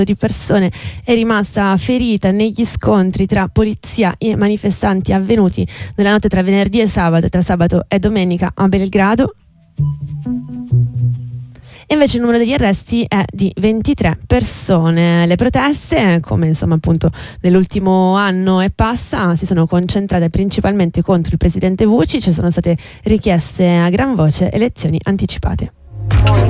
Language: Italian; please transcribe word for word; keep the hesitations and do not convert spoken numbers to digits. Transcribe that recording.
di persone è rimasta ferita negli scontri tra polizia e manifestanti avvenuti nella notte tra venerdì e sabato, tra sabato e domenica a Belgrado. E invece il numero degli arresti è di ventitré persone. Le proteste, come insomma appunto nell'ultimo anno e passa, si sono concentrate principalmente contro il presidente Vučić. Ci sono state richieste a gran voce elezioni anticipate.